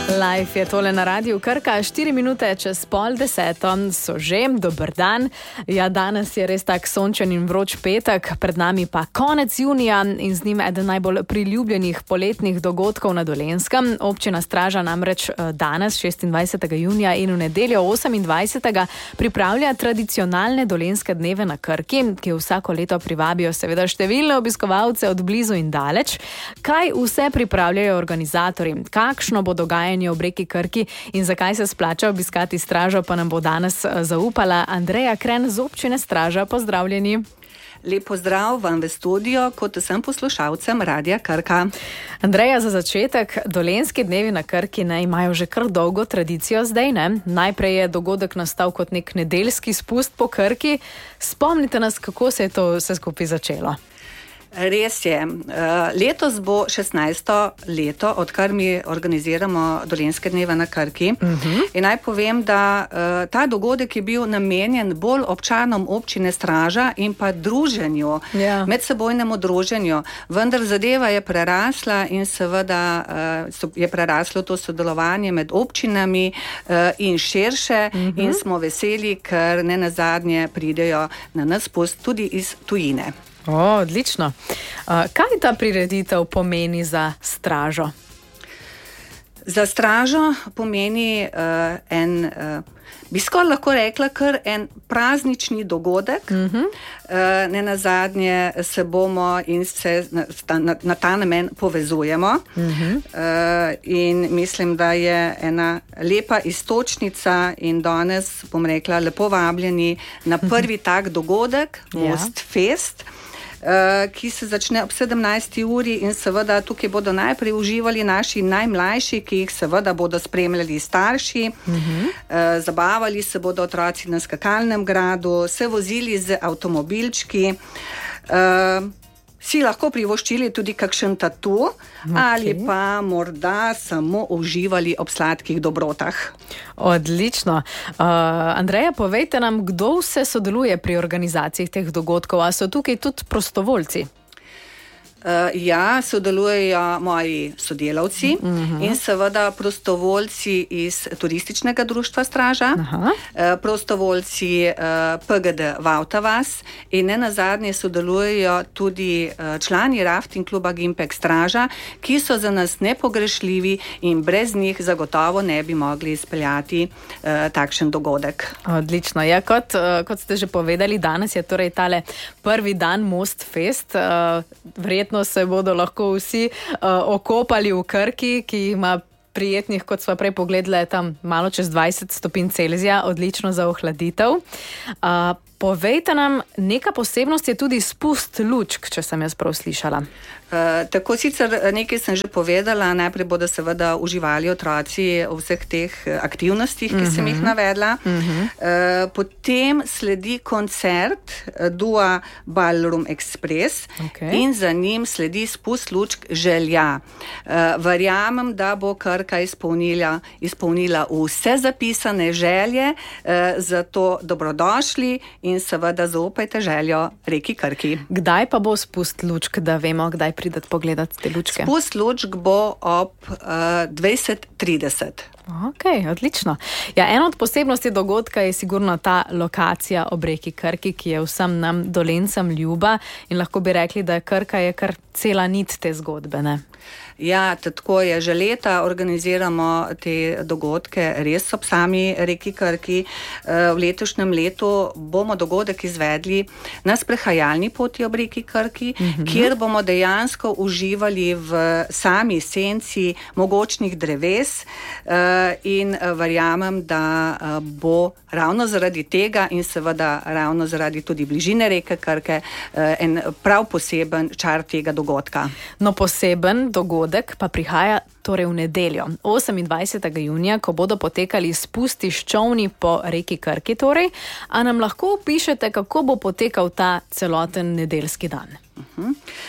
Live je tole na Radiu Krka, 4 minute čez 9:30 so že, dober dan. Ja, danes je res tak sončen in vroč petek, pred nami pa konec junija in z njim eden najbolj priljubljenih poletnih dogodkov na Dolenjskem. Občina Straža namreč danes, 26. junija in v nedeljo 28. pripravlja tradicionalne dolenjske dneve na Krki, ki vsako leto privabijo seveda številne obiskovalce od blizu in daleč. Kaj vse pripravljajo organizatorji? Kakšno bo dogajanje ob reki Krki in zakaj se splača obiskati Stražo, pa nam bo danes zaupala Andreja Kren z občine Straža. Pozdravljeni. Lep pozdrav vam v studio, kot vsem poslušalcem Radia Krka. Andreja, za začetek, dolenjski dnevi na Krki imajo že kar dolgo tradicijo zdaj, ne? Najprej je dogodek nastal kot nek nedeljski spust po Krki. Spomnite nas, kako se je to vse skupaj začelo. Res je. Letos bo 16. leto, odkar mi organiziramo dolenjske dneve na Krki. In naj povem, da ta dogodek je bil namenjen bolj občanom občine Straža in pa druženju, medsebojnemu druženju. Vendar zadeva je prerasla in seveda je preraslo to sodelovanje med občinami in širše in smo veseli, ker nenazadnje pridejo na nas spust tudi iz tujine. Odlično. Kaj ta prireditev pomeni za Stražo? Za Stražo pomeni bi skoraj lahko rekla, kar en praznični dogodek. Nenazadnje se bomo in se na ta namen povezujemo. In mislim, da je ena lepa iztočnica in danes, bom rekla, lepo vabljeni na prvi tak dogodek, Most Fest, ki se začne ob 17. uri in seveda tukaj bodo najprej uživali naši najmlajši, ki jih seveda bodo spremljali starši, zabavali se bodo otroci na skakalnem gradu, se vozili z avtomobilčki, si lahko privoščili tudi kakšen tatu ali pa morda samo uživali ob sladkih dobrotah. Odlično. Andreja, povejte nam, kdo vse sodeluje pri organizaciji teh dogodkov, a so tukaj tudi prostovoljci? Ja, sodelujejo moji sodelavci in seveda prostovoljci iz Turističnega društva Straža, prostovoljci PGD Vautavas in nenazadnje sodelujejo tudi člani rafting kluba Gimpek Straža, ki so za nas nepogrešljivi in brez njih zagotovo ne bi mogli izpeljati takšen dogodek. Odlično. Ja, kot ste že povedali, danes je torej tale prvi dan Most Fest. Verjetno se bodo lahko vsi okopali v Krki, ki ima prijetnih, kot sva prej pogledali, tam malo čez 20 stopinj Celzija, odlično za ohladitev. Povejte nam, neka posebnost je tudi spust lučk, če sem jaz prav slišala. Tako sicer nekaj sem že povedala, najprej bodo seveda uživali otroci v vseh teh aktivnostih, ki sem jih navedla. Potem sledi koncert Dua Ballroom Express in za njim sledi spust lučk Želja. Verjamem, da bo Krka izpolnila vse zapisane želje, zato dobrodošli in seveda zaupajte željo reki Krki. Kdaj pa bo spust lučk, da vemo, kdaj prideti pogledati te lučke? Spust lučk bo ob 20:30. Ok, odlično. Ja, ena od posebnosti dogodka je sigurno ta lokacija ob reki Krki, ki je vsem nam Dolencem ljuba in lahko bi rekli, da Krka je kar cela nit te zgodbe, ne? Ja, tako je. Že leta organiziramo te dogodke res ob sami reki Krki. V letošnjem letu bomo dogodek izvedli na sprehajalni poti ob reki Krki, kjer bomo dejansko uživali v sami senci mogočnih dreves in verjamem, da bo ravno zaradi tega in seveda ravno zaradi tudi bližine reke Krke en prav poseben čar tega dogodka. No, poseben dogodek pa prihaja torej v nedeljo, 28. junija, ko bodo potekali spusti s čolni po reki Krki torej. A nam lahko opišete, kako bo potekal ta celoten nedeljski dan?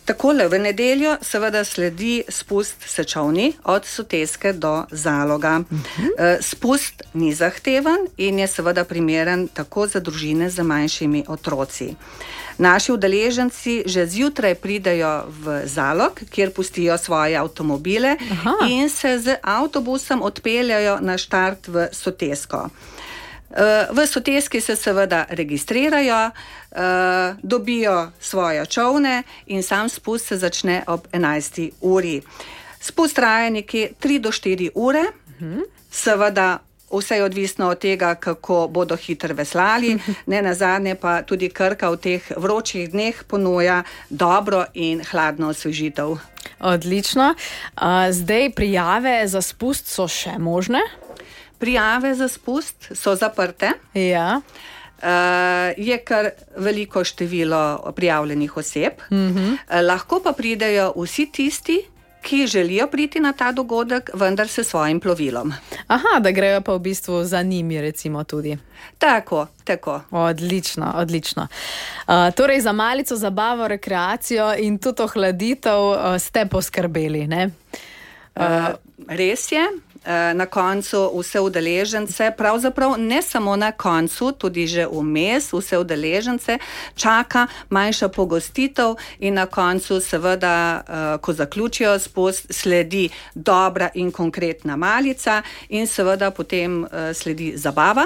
Takole, v nedeljo seveda sledi spust Sečovni od Soteske do Zaloga. Spust ni zahteven in je seveda primeren tako za družine z manjšimi otroci. Naši udeleženci že zjutraj pridejo v Zalog, kjer pustijo svoje avtomobile in se z avtobusom odpeljajo na štart v Sotesko. V Soteski se seveda registrirajo, dobijo svoje čolne in sam spust se začne ob 11. uri. Spust traja nekje 3 do 4 ure, seveda vse je odvisno od tega, kako bodo hitro veslali, ne nazadnje pa tudi Krka v teh vročih dneh ponuja dobro in hladno osvežitev. Odlično. Zdaj prijave za spust so še možne? Prijave za spust so zaprte. Ja. Je kar veliko število prijavljenih oseb. Lahko pa pridejo vsi tisti, ki želijo priti na ta dogodek, vendar s svojim plovilom. Aha, da grejo pa v bistvu za njimi recimo tudi. Tako. Odlično, odlično. Torej za malico, zabavo, rekreacijo in tudi ohladitev ste poskrbeli, ne? Res je. Na koncu vse udeležence, pravzaprav ne samo na koncu, tudi že vmes vse udeležence čaka manjša pogostitev in na koncu seveda, ko zaključijo spust, sledi dobra in konkretna malica in seveda potem sledi zabava.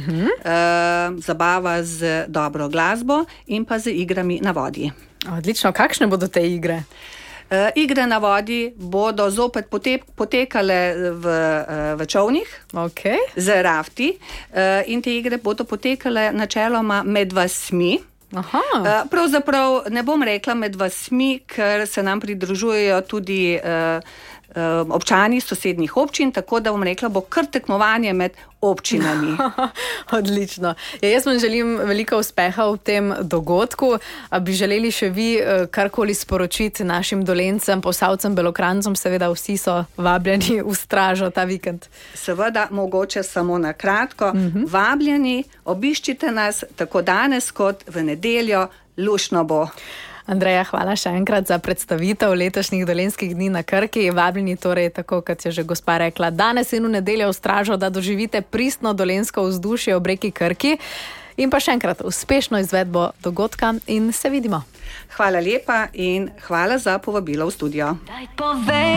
Zabava z dobro glasbo in pa z igrami na vodi. Odlično, kakšne bodo te igre? Igre na vodi bodo zopet potekale v čolnih, z rafti in te igre bodo potekale načeloma med vasmi. Pravzaprav ne bom rekla med vasmi, ker se nam pridružujejo tudi občani sosednjih občin, tako da bom rekla, bo kar tekmovanje med občinami. Odlično. Jaz vam želim veliko uspeha v tem dogodku. Bi želeli še vi karkoli sporočiti našim Dolencem, Posavcem, Belokranjcem, seveda vsi so vabljeni v stražo ta vikend. Seveda, mogoče samo na kratko. Vabljeni, obiščite nas tako danes kot v nedeljo, luštno bo. Andreja, hvala še enkrat za predstavitev letošnjih dolenjskih dni na Krki. Vabljeni torej, tako kot je že gospa rekla, danes in v nedeljo v stražo, da doživite pristno dolenjsko vzdušje ob reki Krki. In pa še enkrat uspešno izvedbo dogodka in se vidimo. Hvala lepa in hvala za povabilo v studio.